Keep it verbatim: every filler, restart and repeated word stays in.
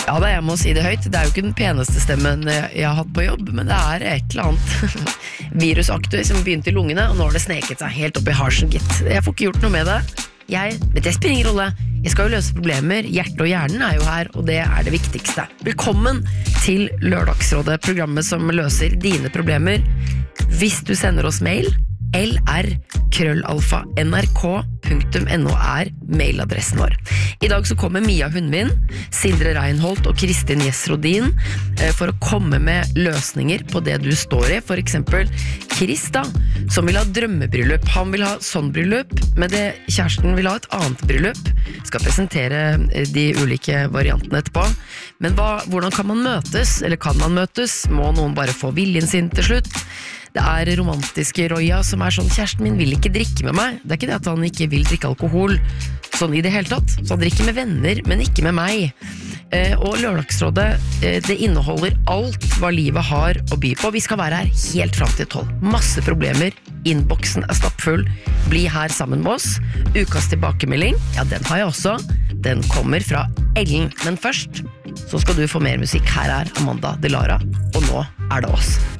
Ja da, jeg må si det høyt. Det er jo ikke den peneste stemmen jeg, jeg har hatt på jobb, men det er et eller annet virusaktig som begynte i lungene, og nå har det sneket seg helt opp i harsen, gitt. Jeg får ikke gjort noe med det. Jeg, men det spiller ingen rolle. Jeg skal jo løse problemer. Hjertet og hjernen er jo her, og det er det viktigste. Velkommen til Lørdagsrådet, programmet som løser dine problemer. Hvis du sender oss mail, lr krøllalfa nrk punktum no er mailadressen vår. I dag så kommer Mia Hundvin, Sindre Reinholdt og Kristin Gjessrodin for å komme med løsninger på det du står i. For eksempel Chris da, som vil ha drømmebryllup. Han vil ha sånn bryllup, men det kjæresten vil ha et annet bryllup. Skal presentere de ulike variantene etterpå. Men hva, hvordan kan man møtes? Eller kan man møtes? Må noen bare få viljen sin til slutt? Det er romantiske Roya som er sånn, kjæresten min vil ikke drikke med meg. Det er ikke det at han ikke vil drikke alkohol, sånn i det hele tatt. Så han drikker med venner, men ikke med meg. Eh, og Lørdagsrådet, eh, det inneholder alt hva livet har å by på. Vi skal være her helt frem til tolv. Masse problemer, innboksen er stappfull. Bli her sammen med oss. Ukas tilbakemelding, ja den har jeg også. Den kommer fra Ellen. Men først så skal du få mer musikk. Her er Amanda Delara, og nå er det oss.